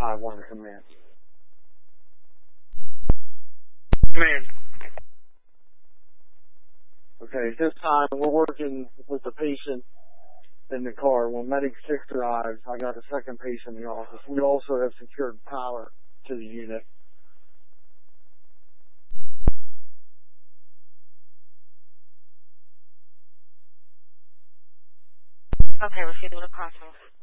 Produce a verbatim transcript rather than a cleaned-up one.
I one command. Command. Okay, this time we're working with the patient in the car. When Medic six arrives, I got a second patient in the office. We also have secured power to the unit. Okay, receiving the crossing.